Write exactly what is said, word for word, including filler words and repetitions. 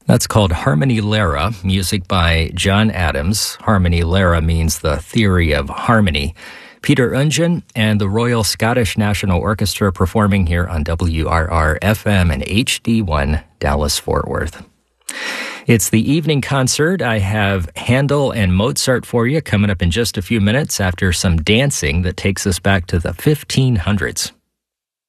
That's called Harmony Lara, music by John Adams. Harmony Lara means the theory of harmony. Peter Ungen and the Royal Scottish National Orchestra performing here on W R R F M and H D one Dallas-Fort Worth. It's the evening concert. I have Handel and Mozart for you coming up in just a few minutes after some dancing that takes us back to the fifteen hundreds.